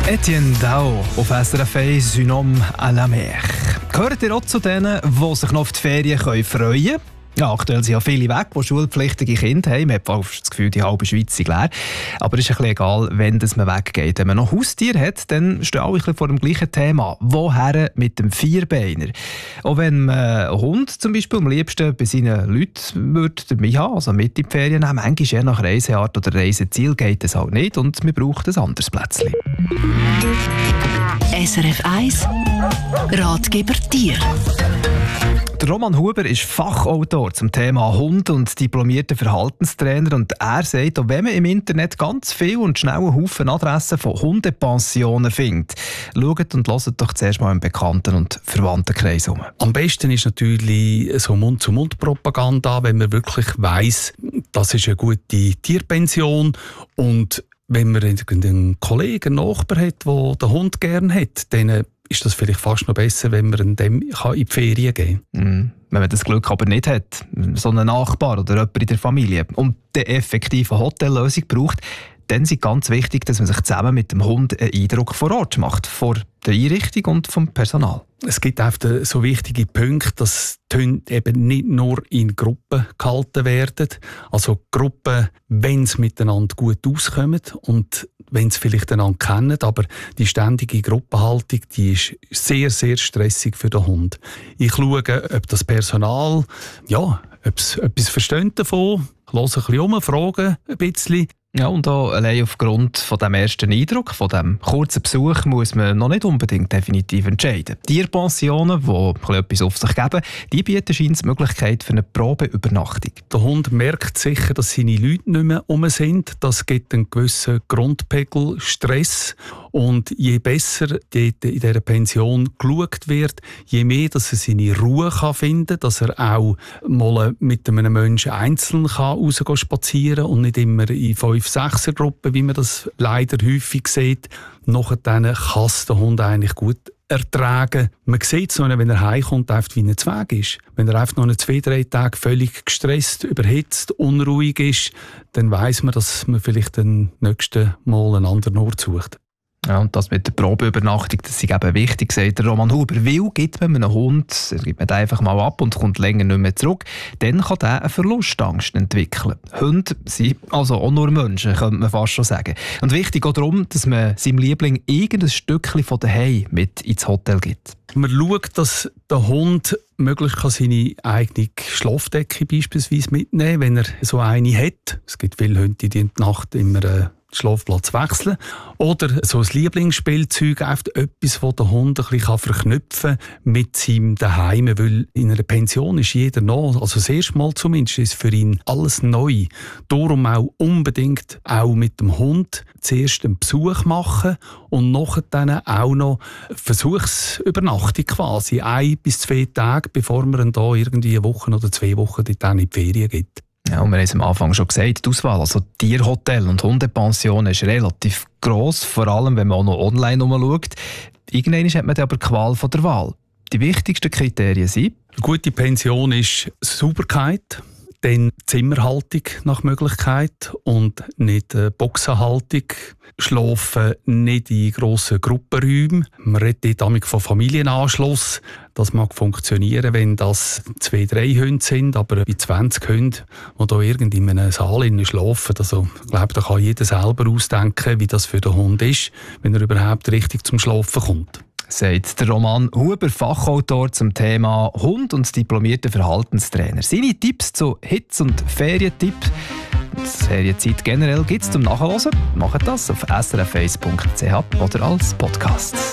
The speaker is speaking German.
Etienne Dao auf SRF 1, Un homme à la mer. Gehört ihr auch zu denen, die sich noch auf die Ferien freuen können? Ja, aktuell sind ja viele weg, die schulpflichtige Kinder haben. Man hat fast das Gefühl, die halbe Schweiz ist leer. Aber es ist ein bisschen egal, wenn man weggeht. Wenn man noch Haustier hat, dann stehen alle ein bisschen vor dem gleichen Thema. Woher mit dem Vierbeiner? Auch wenn man einen Hund zum Beispiel am liebsten bei seinen Leuten dabei haben, also mit in die Ferien nehmen, manchmal je nach Reiseart oder Reiseziel geht es halt nicht und man braucht ein anderes Plätzchen. SRF 1 Ratgeber Tier. Der Roman Huber ist Fachautor zum Thema Hund und diplomierter Verhaltenstrainer. Und er sagt, auch wenn man im Internet ganz viel und schnell einen Haufen Adressen von Hundepensionen findet, schaut und hört doch zuerst mal im Bekannten- und Verwandtenkreis um. Am besten ist natürlich so Mund-zu-Mund-Propaganda, wenn man wirklich weiss, das ist eine gute Tierpension. Und wenn man einen Kollegen, einen Nachbar hat, der den Hund gerne hat, dann ist das vielleicht fast noch besser, wenn man dem in die Ferien gehen kann. Wenn man das Glück aber nicht hat, so einen Nachbar oder jemand in der Familie und die effektive Hotellösung braucht, dann ist ganz wichtig, dass man sich zusammen mit dem Hund einen Eindruck vor Ort macht, vor der Einrichtung und vom Personal. Es gibt auch so wichtige Punkte, dass die Hunde eben nicht nur in Gruppen gehalten werden. Also Gruppen, wenn sie miteinander gut auskommen und wenn sie vielleicht einander kennen, aber die ständige Gruppenhaltung, die ist sehr, sehr stressig für den Hund. Ich schaue, ob das Personal, ob sie etwas verstehen davon, höre ein bisschen um, frage ein bisschen. Ja, und auch allein aufgrund von dem ersten Eindruck, von dem kurzen Besuch, muss man noch nicht unbedingt definitiv entscheiden. Tierpensionen, die etwas auf sich geben, die bieten scheinbar die Möglichkeit für eine Probeübernachtung. Der Hund merkt sicher, dass seine Leute nicht mehr um sind. Das gibt einen gewissen Grundpegel Stress. Und je besser dort in dieser Pension geschaut wird, je mehr dass er seine Ruhe finden kann, dass er auch mal mit einem Menschen einzeln rausgehen spazieren und nicht immer in 5-6er-Gruppen, wie man das leider häufig sieht. Nachher kann es der Hund eigentlich gut ertragen. Man sieht es noch, wenn er heimkommt, einfach wie ein Zweig ist. Wenn er einfach noch 2-3 Tage völlig gestresst, überhitzt, unruhig ist, dann weiss man, dass man vielleicht den nächsten Mal einen anderen Ort sucht. Ja, und das mit der Probeübernachtung, das ist eben wichtig, sagt der Roman Huber. Weil gibt man einem Hund, gibt man den einfach mal ab und kommt länger nicht mehr zurück, dann kann der eine Verlustangst entwickeln. Hunde sind also auch nur Menschen, könnte man fast schon sagen. Und wichtig auch darum, dass man seinem Liebling irgendein Stückchen von daheim mit ins Hotel gibt. Man schaut, dass der Hund möglichst seine eigene Schlafdecke beispielsweise mitnehmen kann, wenn er so eine hat. Es gibt viele Hunde, die in der Nacht immer Schlafplatz wechseln. Oder so ein Lieblingsspielzeug, etwas, das der Hund ein bisschen verknüpfen kann mit seinem Daheim. Weil in einer Pension ist jeder neu. Also das erste Mal zumindest ist für ihn alles neu. Darum auch unbedingt auch mit dem Hund zuerst einen Besuch machen und nachher dann auch noch Versuchsübernachtung quasi. 1 bis 2 Tage, bevor man dann da irgendwie eine Woche oder 2 Wochen in die Ferien gibt. Ja, und wir haben es am Anfang schon gesagt, die Auswahl, also Tierhotel und Hundepension ist relativ gross, vor allem wenn man auch noch online schaut. Irgendwann hat man dann aber die Qual von der Wahl. Die wichtigsten Kriterien sind: Eine gute Pension ist Sauberkeit, dann Zimmerhaltung nach Möglichkeit und nicht Boxenhaltung. Schlafen nicht in grossen Gruppenräumen. Man redet damit von Familienanschluss. Das mag funktionieren, wenn das 2-3 Hunde sind, aber bei 20 Hunden, die da irgendwie in einem Saal schlafen, also ich glaube, da kann jeder selber ausdenken, wie das für den Hund ist, wenn er überhaupt richtig zum Schlafen kommt. Sagt der Roman Huber, Fachautor zum Thema Hund und diplomierter Verhaltenstrainer. Seine Tipps zu Hitz- und Ferientipps, die Ferienzeit generell gibt es zum Nachhören. Macht das auf srf1.ch oder als Podcast.